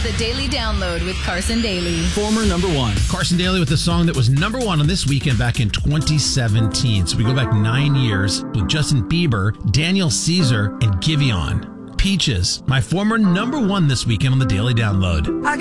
The Daily Download with Carson Daly. Former number one. Carson Daly with the song that was number one on This Weekend back in 2017. So we go back 9 years with Justin Bieber, Daniel Caesar, and Giveon. Peaches, my former number one this weekend on the Daily Download.